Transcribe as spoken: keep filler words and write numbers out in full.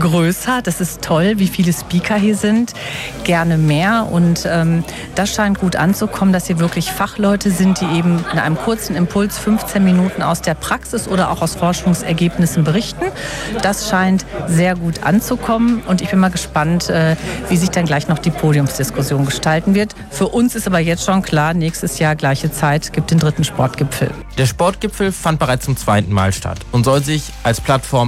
größer. Das ist toll, wie viele Speaker hier sind. Gerne mehr. Und ähm, das scheint gut anzukommen, dass hier wirklich Fachleute sind, die eben in einem kurzen Impuls fünfzehn Minuten aus der Praxis oder auch aus Forschungsergebnissen berichten. Das scheint sehr gut anzukommen. Und ich bin mal gespannt, äh, wie sich dann gleich noch die Podiumsdiskussion gestalten wird. Für uns ist aber jetzt schon klar, nächstes Jahr gleiche Zeit gibt den dritten Sportgipfel. Der Sportgipfel fand bereits zum zweiten Mal statt und soll sich als Plattform